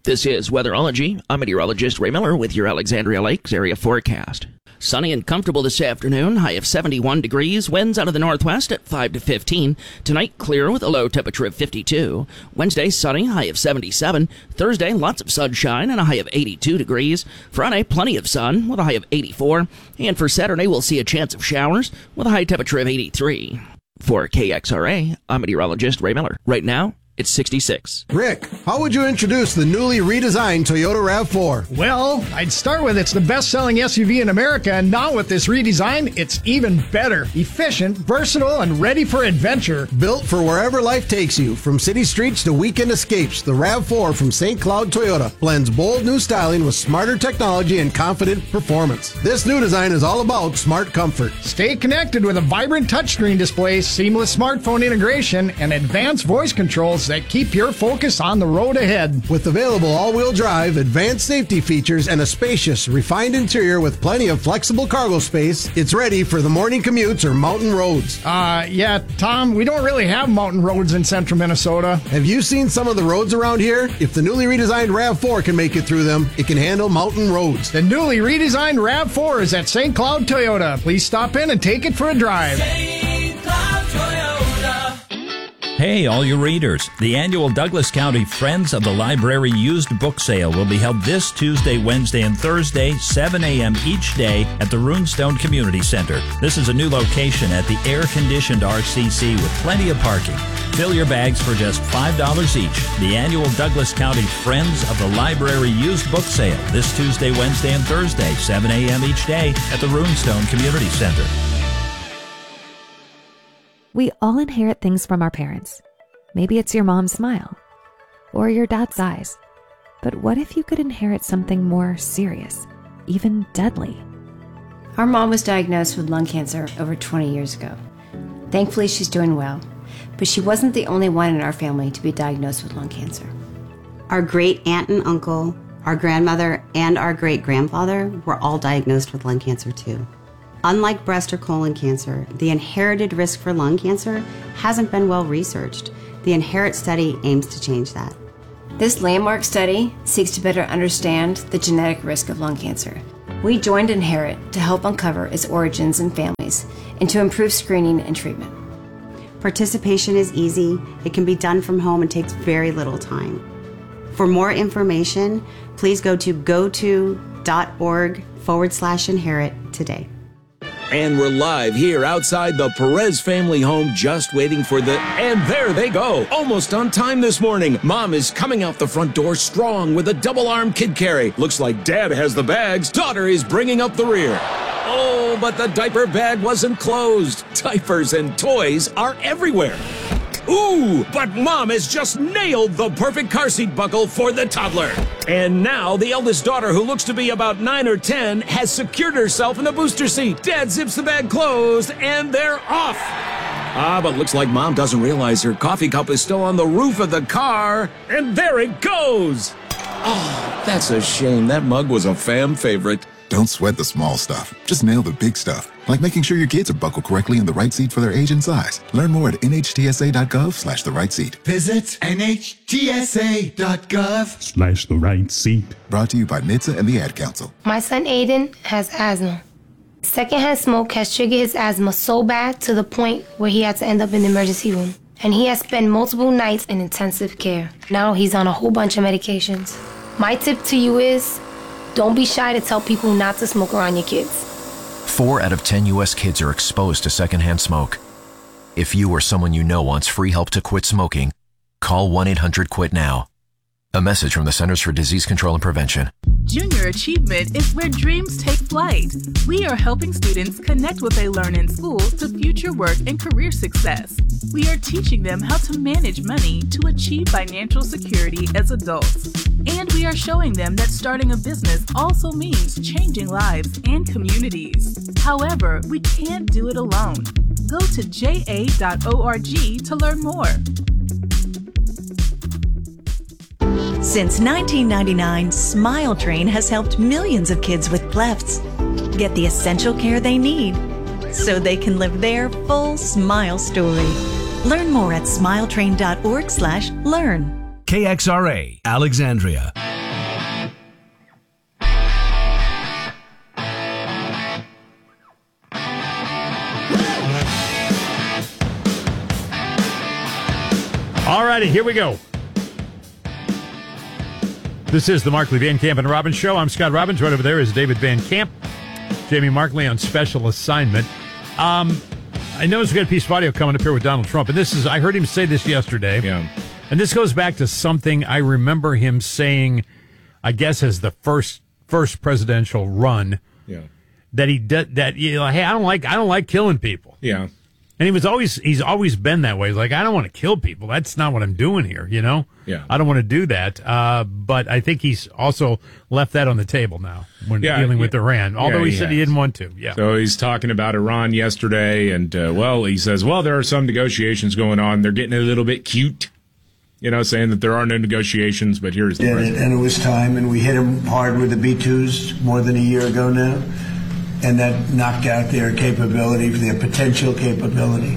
This is Weatherology. I'm meteorologist Ray Miller with your Alexandria Lakes area forecast. Sunny and comfortable this afternoon, high of 71 degrees, winds out of the northwest at 5 to 15. Tonight, clear with a low temperature of 52. Wednesday, sunny, high of 77. Thursday, lots of sunshine and a high of 82 degrees. Friday, plenty of sun with a high of 84. And for Saturday, we'll see a chance of showers with a high temperature of 83. For KXRA, I'm meteorologist Ray Miller. Right now, it's 66. Rick, how would you introduce the newly redesigned Toyota RAV4? Well, I'd start with it's the best-selling SUV in America, and now with this redesign, it's even better. Efficient, versatile, and ready for adventure. Built for wherever life takes you, from city streets to weekend escapes, the RAV4 from St. Cloud Toyota blends bold new styling with smarter technology and confident performance. This new design is all about smart comfort. Stay connected with a vibrant touchscreen display, seamless smartphone integration, and advanced voice controls that keep your focus on the road ahead. With available all-wheel drive, advanced safety features, and a spacious, refined interior with plenty of flexible cargo space, it's ready for the morning commutes or mountain roads. Yeah, Tom, we don't really have mountain roads in central Minnesota. Have you seen some of the roads around here? If the newly redesigned RAV4 can make it through them, it can handle mountain roads. The newly redesigned RAV4 is at St. Cloud Toyota. Please stop in and take it for a drive. St. Cloud Toyota. Hey, all you readers. The annual Douglas County Friends of the Library used book sale will be held this Tuesday, Wednesday, and Thursday, 7 a.m. each day at the Runestone Community Center. This is a new location at the air-conditioned RCC with plenty of parking. Fill your bags for just $5 each. The annual Douglas County Friends of the Library used book sale this Tuesday, Wednesday, and Thursday, 7 a.m. each day at the Runestone Community Center. We all inherit things from our parents. Maybe it's your mom's smile or your dad's eyes. But what if you could inherit something more serious, even deadly? Our mom was diagnosed with lung cancer over 20 years ago. Thankfully, she's doing well, but she wasn't the only one in our family to be diagnosed with lung cancer. Our great aunt and uncle, our grandmother, and our great-grandfather were all diagnosed with lung cancer too. Unlike breast or colon cancer, the inherited risk for lung cancer hasn't been well researched. The INHERIT study aims to change that. This landmark study seeks to better understand the genetic risk of lung cancer. We joined INHERIT to help uncover its origins and families and to improve screening and treatment. Participation is easy, it can be done from home, and takes very little time. For more information, please go to goto.org/inherit today. And we're live here outside the Perez family home, just waiting for and there they go. Almost on time this morning. Mom is coming out the front door strong with a double-arm kid carry. Looks like Dad has the bags. Daughter is bringing up the rear. Oh, but the diaper bag wasn't closed. Diapers and toys are everywhere. Ooh, but Mom has just nailed the perfect car seat buckle for the toddler. And now the eldest daughter, who looks to be about 9 or 10, has secured herself in the booster seat. Dad zips the bag closed, and they're off. But looks like Mom doesn't realize her coffee cup is still on the roof of the car. And there it goes. Oh, that's a shame. That mug was a fam favorite. Don't sweat the small stuff. Just nail the big stuff, like making sure your kids are buckled correctly in the right seat for their age and size. Learn more at nhtsa.gov/the right seat. Visit nhtsa.gov/the right seat. Brought to you by NHTSA and the Ad Council. My son Aiden has asthma. Secondhand smoke has triggered his asthma so bad to the point where he had to end up in the emergency room. And he has spent multiple nights in intensive care. Now he's on a whole bunch of medications. My tip to you is, don't be shy to tell people not to smoke around your kids. 4 out of 10 U.S. kids are exposed to secondhand smoke. If you or someone you know wants free help to quit smoking, call 1-800-QUIT-NOW. A message from the Centers for Disease Control and Prevention. Junior Achievement is where dreams take flight. We are helping students connect what they learn in school to future work and career success. We are teaching them how to manage money to achieve financial security as adults. And we are showing them that starting a business also means changing lives and communities. However, we can't do it alone. Go to ja.org to learn more. Since 1999, Smile Train has helped millions of kids with clefts get the essential care they need so they can live their full smile story. Learn more at smiletrain.org/learn. KXRA, Alexandria. righty, here we go. This is the Markley, Van Camp, and Robbins Show. I'm Scott Robbins. Right over there is David Van Camp. Jamie Markley on special assignment. I noticed we got a piece of audio coming up here with Donald Trump, and I heard him say this yesterday. Yeah. And this goes back to something I remember him saying, I guess, as the first presidential run. Yeah. That he did that. Hey, I don't like killing people. Yeah. And he's always been that way. He's like, I don't want to kill people. That's not what I'm doing here, Yeah. I don't want to do that. But I think he's also left that on the table now when dealing with Iran, although he said he didn't want to. Yeah. So he's talking about Iran yesterday, and, he says, there are some negotiations going on. They're getting a little bit cute, saying that there are no negotiations, but here's the president. And it was time, and we hit him hard with the B-2s more than a year ago now. And that knocked out their capability, their potential capability.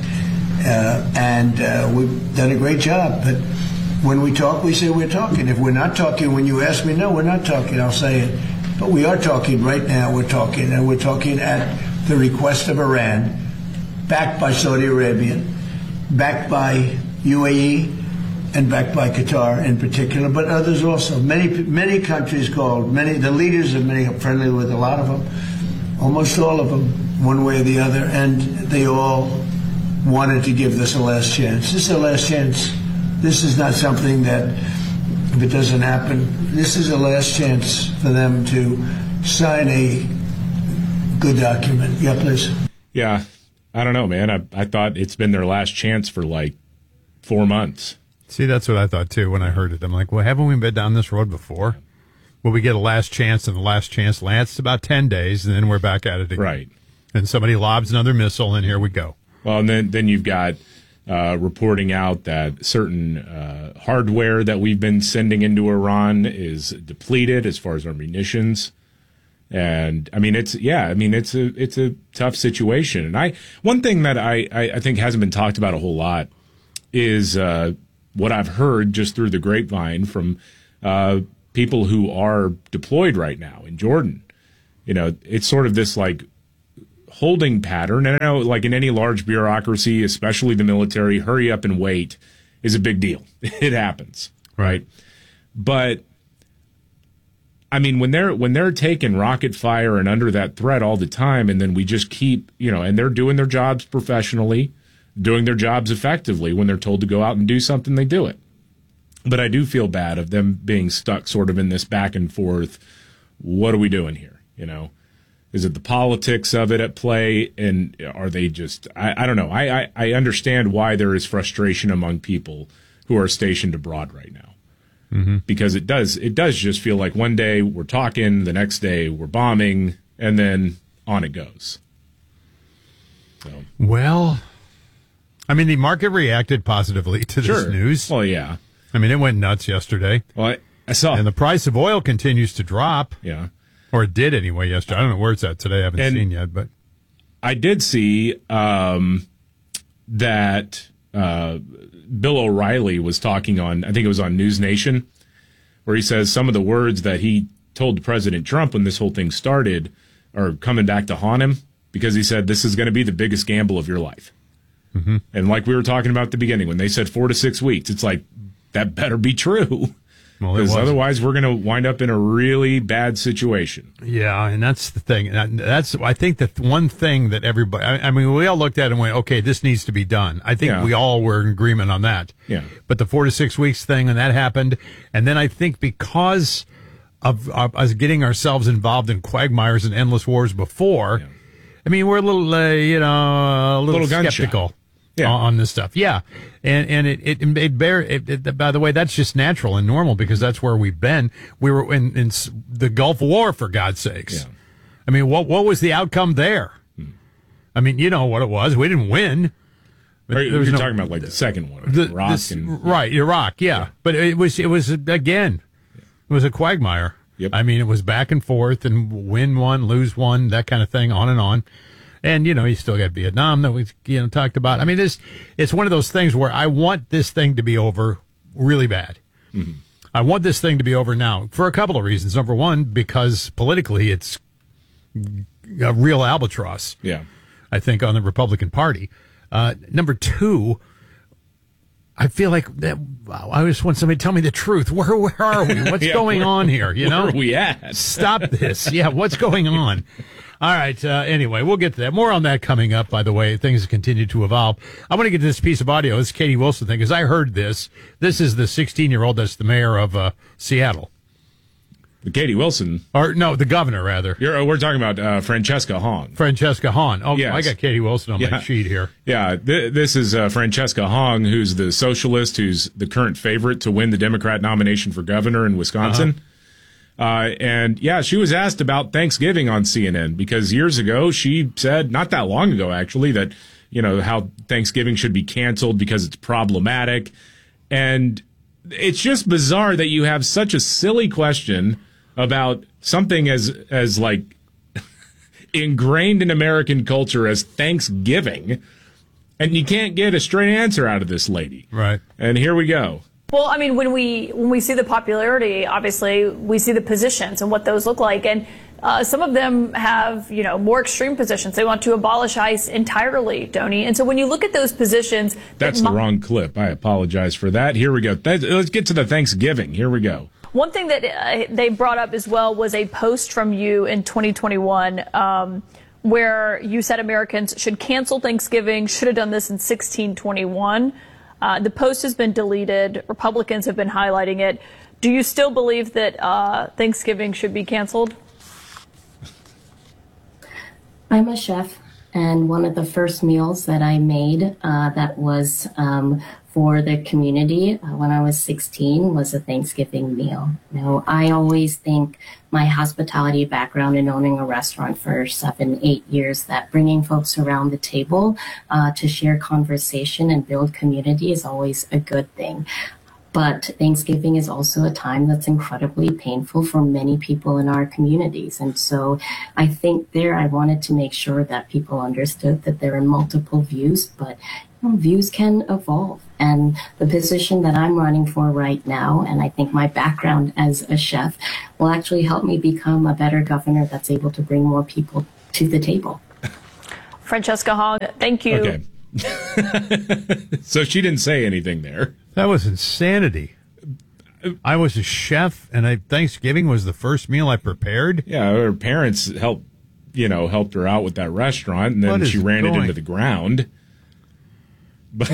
And we've done a great job. But when we talk, we say we're talking. If we're not talking, when you ask me, no, we're not talking, I'll say it. But we are talking right now. We're talking. And we're talking at the request of Iran, backed by Saudi Arabia, backed by UAE, and backed by Qatar in particular, but others also. Many countries called. The leaders of many are friendly with a lot of them. Almost all of them, one way or the other, and they all wanted to give this a last chance. This is a last chance. This is not something that, if it doesn't happen, this is a last chance for them to sign a good document. Yeah, please. Yeah, I don't know, man. I thought it's been their last chance for 4 months. See, that's what I thought, too, when I heard it. I'm like, well, haven't we been down this road before? Will we get a last chance, and the last chance lasts about 10 days, and then we're back at it again. Right. And somebody lobs another missile, and here we go. Well, and then you've got reporting out that certain hardware that we've been sending into Iran is depleted as far as our munitions. And it's a tough situation. And one thing that I think hasn't been talked about a whole lot is what I've heard just through the grapevine from people who are deployed right now in Jordan. It's sort of this holding pattern. And I know in any large bureaucracy, especially the military, hurry up and wait is a big deal. It happens. Right. But when they're taking rocket fire and under that threat all the time, and then we just keep, and they're doing their jobs professionally, doing their jobs effectively, when they're told to go out and do something, they do it. But I do feel bad of them being stuck sort of in this back and forth. What are we doing here? Is it the politics of it at play? And are they just, I don't know. I understand why there is frustration among people who are stationed abroad right now. Mm-hmm. Because it does just feel like one day we're talking, the next day we're bombing, and then on it goes. So. Well, the market reacted positively to this news. Well, yeah. It went nuts yesterday. Well, I saw. And the price of oil continues to drop. Yeah. Or it did anyway yesterday. I don't know where it's at today. I haven't seen yet. But I did see that Bill O'Reilly was talking on, I think it was on News Nation, where he says some of the words that he told President Trump when this whole thing started are coming back to haunt him, because he said this is going to be the biggest gamble of your life. Mm-hmm. And like we were talking about at the beginning, when they said 4 to 6 weeks, it's like, that better be true, because otherwise we're going to wind up in a really bad situation. Yeah, and that's the thing. That's I think the one thing that everybody, we all looked at it and went, okay, this needs to be done. I think we all were in agreement on that. Yeah. But the 4 to 6 weeks thing, and that happened, and then I think because of us getting ourselves involved in quagmires and endless wars before, we're a little, a little skeptical. On this stuff. Yeah. And it by the way, that's just natural and normal, because that's where we've been. We were in the Gulf War, for God's sakes. Yeah. What was the outcome there? You know what it was. We didn't win. You're talking about the second one, Iraq. Right, Iraq, yeah. But it was again, it was a quagmire. Yep. It was back and forth, and win one, lose one, that kind of thing, on and on. And, you still got Vietnam that we talked about. It's one of those things where I want this thing to be over really bad. Mm-hmm. I want this thing to be over now for a couple of reasons. Number one, because politically it's a real albatross. Yeah. I think on the Republican Party. Number two, I feel like that. I just want somebody to tell me the truth. Where are we? What's going on here? You know, where are we at? Stop this. Yeah, what's going on? All right. Anyway, we'll get to that. More on that coming up, by the way. Things continue to evolve. I want to get to this piece of audio. This Katie Wilson thing, because I heard this. This is the 16-year-old that's the mayor of Seattle. Katie Wilson. Or, no, the governor, rather. We're talking about Francesca Hong. Francesca Hong. Oh, yes. I got Katie Wilson on my sheet here. Yeah, this is Francesca Hong, who's the socialist, who's the current favorite to win the Democrat nomination for governor in Wisconsin. And yeah, she was asked about Thanksgiving on CNN because years ago she said, not that long ago actually, that, you know, how Thanksgiving should be canceled because it's problematic. And it's just bizarre that you have such a silly question about something as like ingrained in American culture as Thanksgiving, and you can't get a straight answer out of this lady. Right. And here we go. Well, I mean, when we see the popularity, obviously, we see the positions and what those look like. And some of them have, you know, more extreme positions. They want to abolish ICE entirely, Tony. And so when you look at those positions... That's the wrong clip. I apologize for that. Here we go. Let's get to the Thanksgiving. Here we go. One thing that they brought up as well was a post from you in 2021 where you said Americans should cancel Thanksgiving, should have done this in 1621. The post has been deleted. Republicans have been highlighting it. Do you still believe that Thanksgiving should be canceled? I'm a chef, and one of the first meals that I made that was for the community when I was 16 was a Thanksgiving meal. You know, I always think my hospitality background in owning a restaurant for 7-8 years, that bringing folks around the table to share conversation and build community is always a good thing. But Thanksgiving is also a time that's incredibly painful for many people in our communities. And so I think I wanted to make sure that people understood that there are multiple views, but views can evolve. And the position that I'm running for right now, and I think my background as a chef, will actually help me become a better governor that's able to bring more people to the table. Francesca Hong, thank you. Okay. So she didn't say anything there. That was insanity. I was a chef, and Thanksgiving was the first meal I prepared. Yeah, her parents helped her out with that restaurant, and then she ran it into the ground. But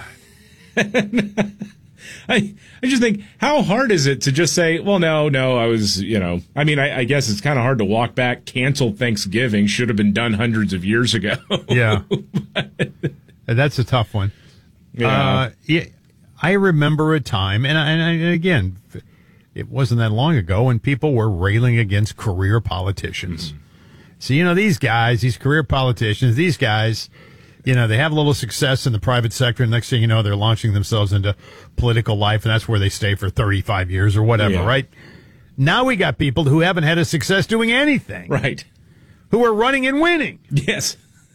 I just think, how hard is it to just say, well, no, I was, I mean, I guess it's kind of hard to walk back, cancel Thanksgiving, should have been done hundreds of years ago. Yeah. That's a tough one. Yeah. I remember a time, and again, it wasn't that long ago, when people were railing against career politicians. So, these guys, these career politicians, these guys, they have a little success in the private sector, and next thing you know, they're launching themselves into political life, and that's where they stay for 35 years or whatever, right? Now we got people who haven't had a success doing anything. Right. Who are running and winning. Yes.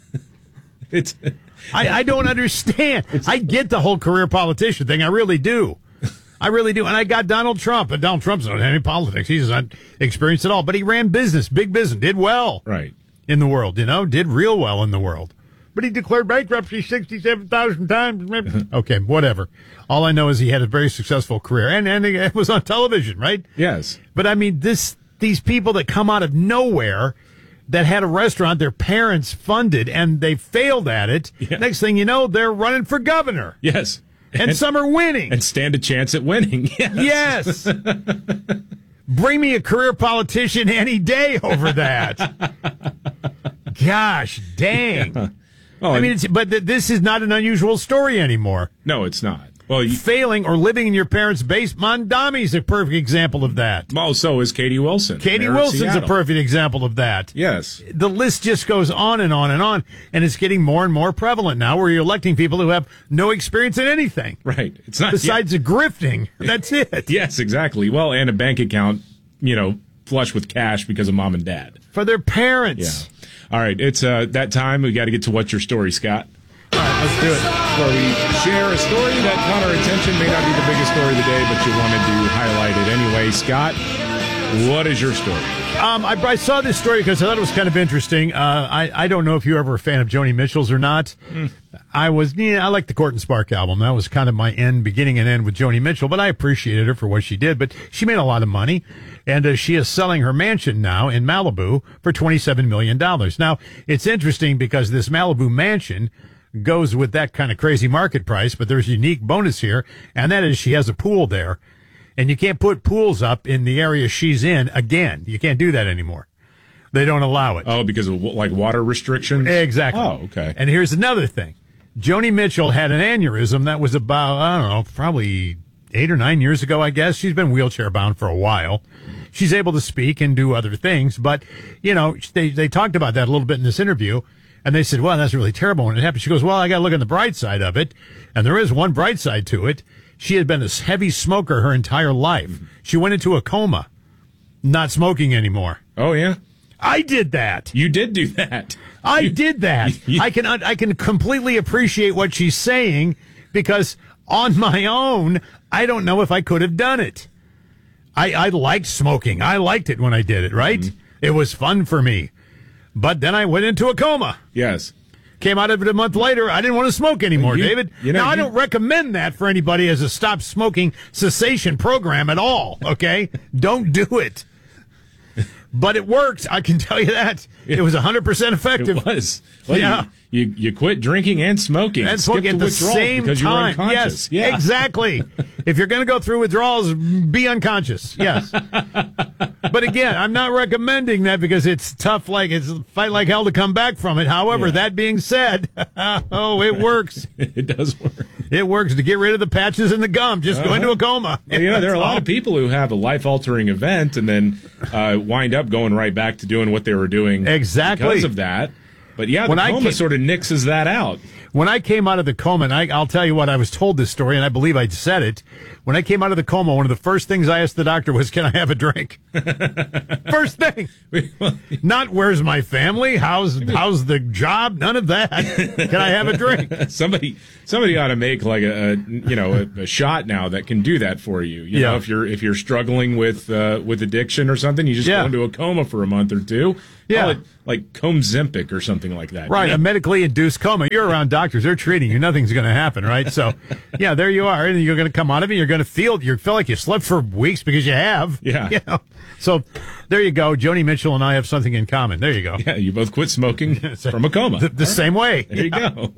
I don't understand. I get the whole career politician thing. I really do. And I got Donald Trump. And Donald Trump's not in any politics. He's not experienced at all. But he ran business, big business, did well in the world, did real well in the world. But he declared bankruptcy 67,000 times. Okay, whatever. All I know is he had a very successful career. And it was on television, right? Yes. But, I mean, these people that come out of nowhere that had a restaurant their parents funded and they failed at it. Yeah. Next thing you know, they're running for governor. Yes. And some are winning. And stand a chance at winning. Yes. Bring me a career politician any day over that. Gosh, dang. Yeah. Well, I mean, but this is not an unusual story anymore. No, it's not. Well, failing or living in your parents' basement. Mondami's a perfect example of that. Well, so is Katie Wilson. Katie Wilson's a perfect example of that. Yes. The list just goes on and on and on, and it's getting more and more prevalent now, where you're electing people who have no experience in anything. Right. It's not besides the grifting. That's it. Yes, exactly. Well, and a bank account, flush with cash because of mom and dad. For their parents. Yeah. All right. It's that time. We got to get to What's Your Story, Scott. All right, let's do it. Where we share a story that caught our attention. May not be the biggest story of the day, but you wanted to highlight it anyway. Scott, What is your story? I saw this story because I thought it was kind of interesting. I don't know if you're ever a fan of Joni Mitchell's or not. I like the Court and Spark album. That was kind of my beginning and end with Joni Mitchell, but I appreciated her for what she did. But she made a lot of money, and she is selling her mansion now in Malibu for $27 million. Now, it's interesting because this Malibu mansion goes with that kind of crazy market price, but there's a unique bonus here, and that is she has a pool there. And you can't put pools up in the area she's in again. You can't do that anymore. They don't allow it. Oh, because of like water restrictions? Exactly. Oh, okay. And here's another thing. Joni Mitchell had an aneurysm that was about, I don't know, probably 8 or 9 years ago, I guess. She's been wheelchair bound for a while. She's able to speak and do other things. But, they talked about that a little bit in this interview. And they said, well, that's really terrible when it happened. She goes, well, I got to look on the bright side of it. And there is one bright side to it. She had been a heavy smoker her entire life. She went into a coma, not smoking anymore. Oh, yeah? I did that. You did do that. I did that. I can completely appreciate what she's saying because on my own, I don't know if I could have done it. I liked smoking. I liked it when I did it, right? Mm-hmm. It was fun for me. But then I went into a coma. Yes. Came out of it a month later. I didn't want to smoke anymore, David. I don't recommend that for anybody as a stop smoking cessation program at all, okay? Don't do it. But it worked. I can tell you that. It was 100% effective. It was. Well, yeah. You quit drinking and smoking. And smoking at the same because time. You were unconscious. Yes, exactly. If you're going to go through withdrawals, be unconscious. Yes. But again, I'm not recommending that because it's tough, it's fight like hell to come back from it. However, that being said, it works. It does work. It works to get rid of the patches and the gum. Just go into a coma. Well, there are a lot of people who have a life-altering event and then wind up going right back to doing what they were doing because of that. But the coma sort of nixes that out. When I came out of the coma, and I'll tell you what, I was told this story, and I believe I said it. When I came out of the coma, one of the first things I asked the doctor was, can I have a drink? First thing. Not where's my family? How's the job? None of that. Can I have a drink? Somebody ought to make like a shot now that can do that for you. You know, if you're struggling with addiction or something, you just go into a coma for a month or two. Yeah. Call it like Comzempic or something like that. Right, a medically induced coma. You're around doctors. They're treating you. Nothing's going to happen, right? So, there you are. And you're going to come out of it. You're going to feel like you slept for weeks because you have. Yeah. So, there you go. Joni Mitchell and I have something in common. There you go. Yeah, you both quit smoking from a coma. The same way. There you go.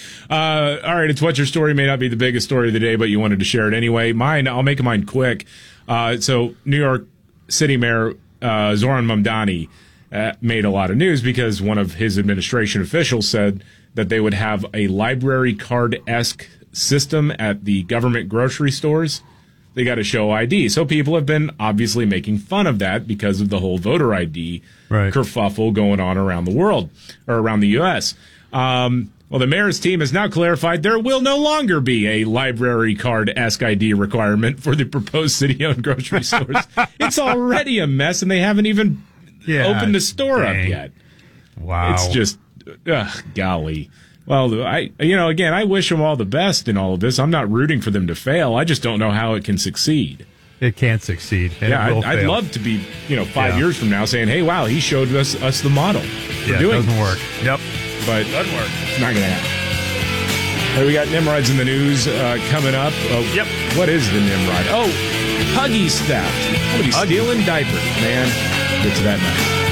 All right, it's What Your Story may not be the biggest story of the day, but you wanted to share it anyway. I'll make mine quick. So, New York City Mayor Zoran Mamdani made a lot of news because one of his administration officials said that they would have a library card-esque system at the government grocery stores. They got to show ID. So people have been obviously making fun of that because of the whole voter ID kerfuffle going on around the world, or around the U.S. Well, the mayor's team has now clarified there will no longer be a library card-esque ID requirement for the proposed city-owned grocery stores. It's already a mess, and they haven't even opened the store up yet. Wow. It's just, golly. Well, I wish them all the best in all of this. I'm not rooting for them to fail. I just don't know how it can succeed. It can't sucsucceed. I'd love to be, 5 years from now saying, hey, wow, he showed us the model for doing it. Doesn't work. Yep. But doesn't work. It's not going to happen. Hey, we got Nimrods in the news coming up. Yep. What is the Nimrod? Oh, Huggies theft. Somebody's stealing diapers, man. Get to that next.